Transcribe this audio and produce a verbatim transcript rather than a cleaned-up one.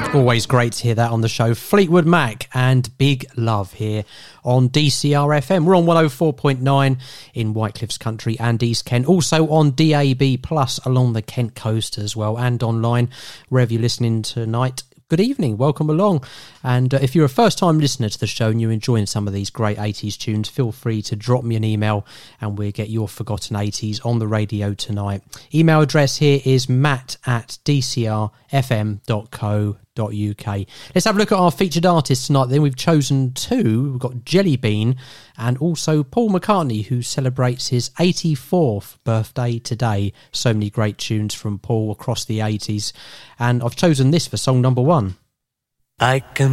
Always great to hear that on the show. Fleetwood Mac and Big Love here on D C R F M. We're on one oh four point nine in Whitecliffs Country and East Kent. Also on D A B plus along the Kent coast as well, and online wherever you're listening tonight. Good evening, welcome along. And uh, if you're a first-time listener to the show and you're enjoying some of these great eighties tunes, feel free to drop me an email and we'll get your forgotten eighties on the radio tonight. Email address here is matt at d c r f m dot co dot u k. Let's have a look at our featured artists tonight then. We've chosen two. We've got Jelly Bean and also Paul McCartney, who celebrates his eighty-fourth birthday today. So many great tunes from Paul across the eighties. And I've chosen this for song number one. I can